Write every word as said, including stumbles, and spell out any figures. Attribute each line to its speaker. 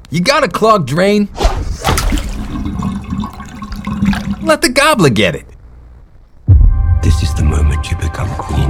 Speaker 1: You got a clogged drain? Let the gobbler get it.
Speaker 2: This is the moment you become queen.